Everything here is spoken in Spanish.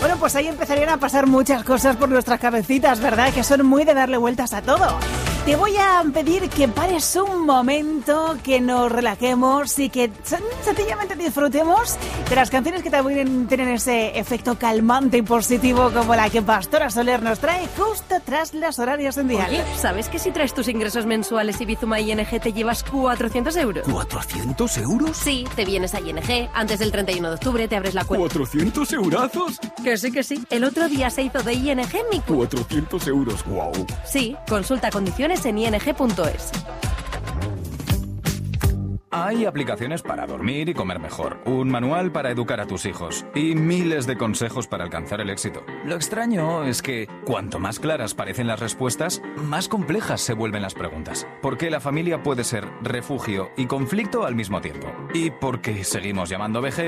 Bueno, pues ahí empezarían a pasar muchas cosas por nuestras cabecitas, ¿verdad? Que son muy de darle vueltas a todo. Te voy a pedir que pares un momento, que nos relajemos y que sencillamente disfrutemos de las canciones que también tienen ese efecto calmante y positivo como la que Pastora Soler nos trae justo tras los horarios en Dial. Oye, ¿sabes que si traes tus ingresos mensuales y Bizuma ING te llevas 400 euros? ¿400 euros? Sí, te vienes a ING, antes del 31 de octubre te abres la cuenta. ¿400 eurazos? Que sí. El otro día se hizo de ING mi cuenta. 400 euros, wow. Sí, consulta condiciones en ing.es. Hay aplicaciones para dormir y comer mejor, un manual para educar a tus hijos y miles de consejos para alcanzar el éxito. Lo extraño es que cuanto más claras parecen las respuestas, más complejas se vuelven las preguntas. Porque la familia puede ser refugio y conflicto al mismo tiempo. Y porque seguimos llamando vejez